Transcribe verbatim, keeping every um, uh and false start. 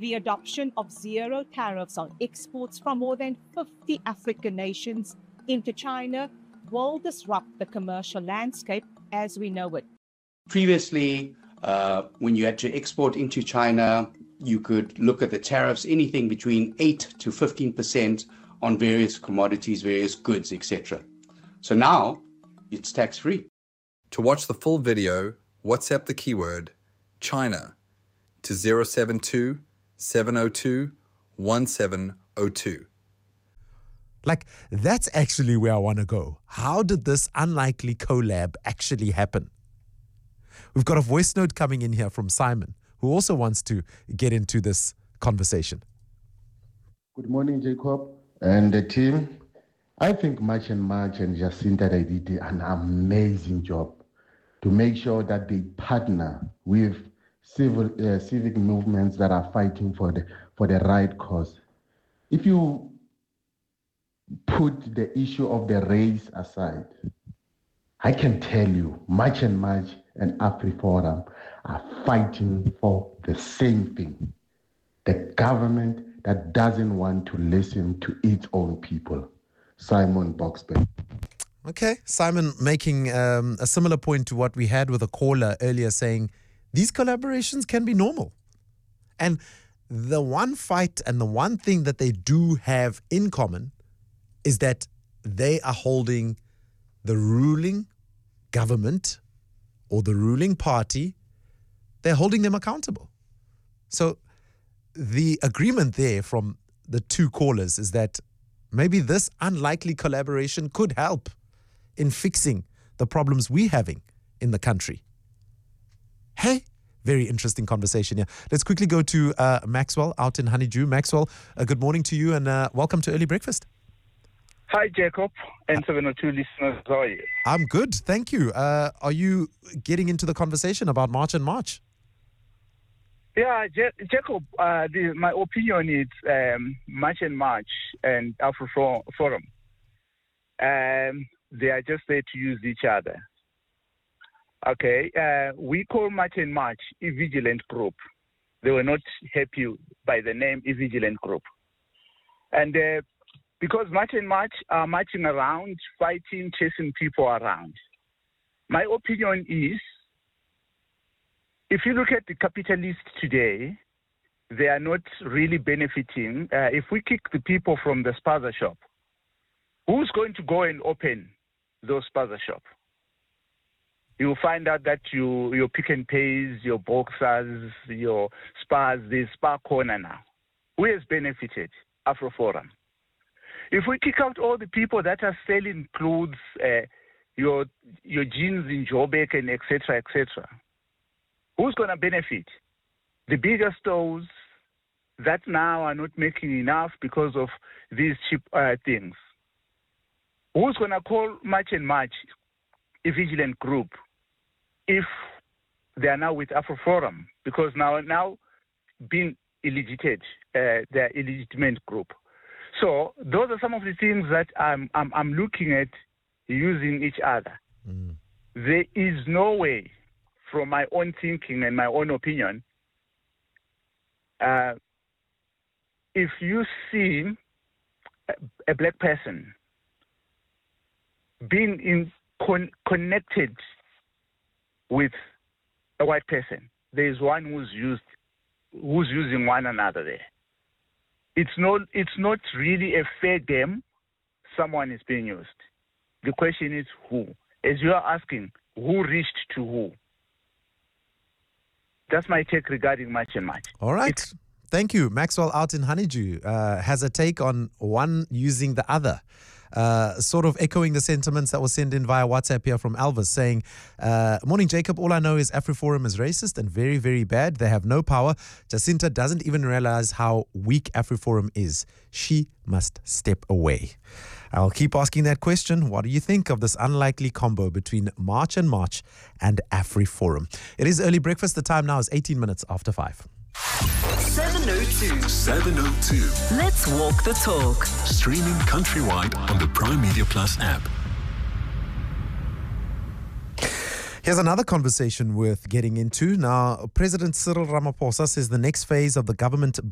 the adoption of zero tariffs on exports from more than fifty African nations into China will disrupt the commercial landscape as we know it. Previously, uh, when you had to export into China, you could look at the tariffs, anything between eight to fifteen percent on various commodities, various goods, et cetera. So now it's tax-free. To watch the full video, WhatsApp the keyword China to zero seven two, seven zero two, one seven zero two. Like, that's actually where I want to go. How did this unlikely collab actually happen? We've got a voice note coming in here from Simon, who also wants to get into this conversation. Good morning, Jacob and the team. I think March and March and Jacinta, they did an amazing job to make sure that they partner with civil uh, civic movements that are fighting for the for the right cause. If you put the issue of the race aside, I can tell you, March and March and AfriForum are fighting for the same thing. The government that doesn't want to listen to its own people. Simon Boxburn. Okay, Simon making um, a similar point to what we had with a caller earlier, saying these collaborations can be normal. And the one fight and the one thing that they do have in common is that they are holding the ruling government or the ruling party, they're holding them accountable. So the agreement there from the two callers is that maybe this unlikely collaboration could help in fixing the problems we're having in the country. Hey, very interesting conversation here. Let's quickly go to uh, Maxwell out in Honeydew. Maxwell, uh, good morning to you and uh, welcome to Early Breakfast. Hi, Jacob and seven oh two listeners. How are you? I'm good, thank you. Uh, are you getting into the conversation about March and March? Yeah, Je- Jacob, uh, the, my opinion is um, March and March and AfriForum. Um, they are just there to use each other. Okay, uh, we call March and March a vigilant group. They were not happy by the name a vigilant group. And uh, because March and March are marching around, fighting, chasing people around. My opinion is, if you look at the capitalists today, they are not really benefiting. Uh, if we kick the people from the spaza shop, who's going to go and open those spaza shops? You'll find out that you, your Pick and Pays, your Boxers, your Spas, there's Spa Corner now. Who has benefited? AfriForum. If we kick out all the people that are selling clothes, uh, your your jeans in Joburg and et cetera, et cetera, who's going to benefit? The bigger stores that now are not making enough because of these cheap uh, things. Who's going to call March and March a vigilant group if they are now with AfriForum? Because now, now being illegitimate, uh, they're illegitimate group. So those are some of the things that I'm, I'm, I'm looking at using each other. Mm. There is no way, from my own thinking and my own opinion, uh, if you see a, a black person being in con- connected with a white person, there is one who's used, who's using one another there. It's not, it's not really a fair game. Someone is being used. The question is who? As you are asking, who reached to who? That's my take regarding March and March. All right. It's, Thank you. Maxwell out in Honeydew uh, has a take on one using the other. Uh, sort of echoing the sentiments that were sent in via WhatsApp here from Elvis saying, uh, morning Jacob, all I know is AfriForum is racist and very, very bad. They have no power. Jacinta doesn't even realize how weak AfriForum is. She must step away. I'll keep asking that question. What do you think of this unlikely combo between March and March and AfriForum? It is early breakfast. The time now is eighteen minutes after five. seven oh two. seven oh two. Let's walk the talk. Streaming countrywide on the Prime Media Plus app. Here's another conversation worth getting into. Now, President Cyril Ramaphosa says the next phase of the government